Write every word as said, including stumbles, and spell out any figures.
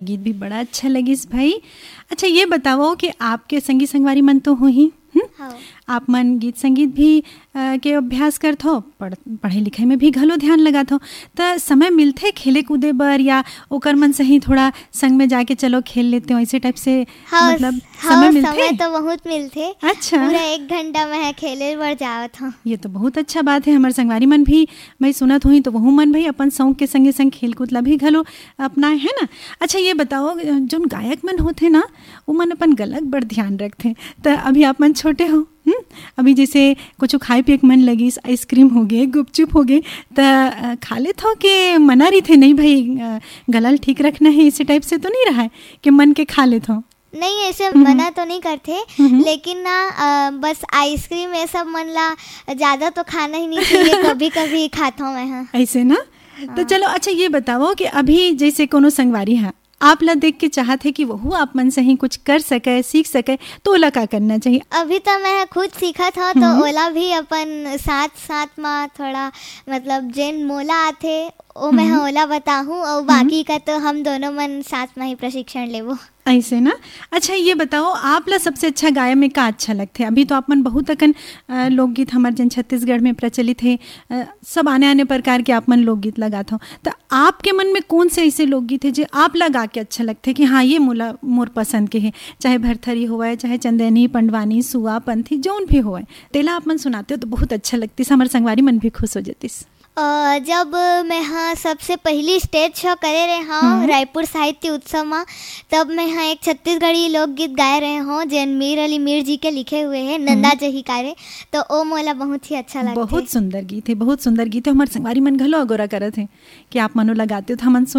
गीत भी बड़ा अच्छा लगिस भाई। अच्छा ये बताओ कि आपके संगी संगवारी मन तो हो ही, हाँ। आप मन गीत संगीत भी आ, के अभ्यास करत हो, पढ़ पढ़ाई लिखाई में भी घलो ध्यान लगात हो, तो समय मिलथे खेले कूदे बर या ओकर मन से ही थोड़ा संग में जाके चलो खेल लेते हो ऐसे टाइप से? हाँ, मतलब हाँ, समय मिलथे? समय तो बहुत मिलथे। अच्छा, पूरा एक घंटा मैं खेले बर जावत हूँ। ये तो बहुत अच्छा बात है। हमारे संगवारी मन भी मैं सुनत हुई तो वहू मन भाई अपन शौक के संगे संग खेल कूद ला भी घलो अपनाए है ना। अच्छा ये बताओ, जो गायक मन होते ना वो मन अपन गलत बड़ ध्यान रखते, तो अभी आप मन छोटे हो, हुँ? अभी जैसे कुछ खाए पिए मन लगी, आइसक्रीम हो गए, गुपचुप हो गए, तो खा ले थो के मना रही थे नहीं भाई गला ठीक रखना है, इसी टाइप से तो नहीं रहा है कि मन के खा ले थो? नहीं, ऐसे मना तो नहीं करते, लेकिन ना आ, बस आइसक्रीम ये सब मन ला ज़्यादा तो खाना ही नहीं चाहिए, कभी कभी खाता हूँ मैं। हाँ ऐसे ना। हाँ। तो चलो अच्छा ये बताओ कि अभी जैसे कोनो संगवारी है आप ला देख के चाहते कि वहू आप मन से ही कुछ कर सके, सीख सके, तो ओला का करना चाहिए? अभी तो मैं खुद सीखा था, तो ओला भी अपन साथ साथ में थोड़ा मतलब जेन मोला आथे ओ मैं ओला बताहूँ और बाकी का तो हम दोनों मन साथ में ही प्रशिक्षण लेवो ऐसे ना। अच्छा ये बताओ आप ला सबसे अच्छा गाय में का अच्छा लगते? अभी तो आप मन बहुत अकन लोकगीत हमारे जन छत्तीसगढ़ में प्रचलित है, आ, सब आने आने प्रकार के आप मन लोकगीत लगाते हो, तो आपके मन में कौन से ऐसे लोकगीत है जो आप लगा के अच्छा लगते कि हाँ ये मोला मोर पसंद के है, चाहे भरथरी होवे, चाहे चंदेनी, पंडवानी, सुआ, पंथी, जौन भी होवे, तेला आप मन सुनाते हो तो बहुत अच्छा लगती, हमारे संगवारी मन भी खुश हो जातीस। जब मैं हाँ सबसे पहली स्टेज शो करे रहे हाँ रायपुर साहित्य उत्सव में, तब मैं हाँ एक छत्तीसगढ़ी लोकगीत गाए रहे हूँ जैन मीर अली मीर जी के लिखे हुए हैं, नंदा जही कारे, तो ओ मोला बहुत ही अच्छा लगता है। बहुत सुंदर गीत है, बहुत सुंदर गीत है। हमारे संगवारी मन घलो अगोरा करत है कि आप मनो लगाते हो तो हमन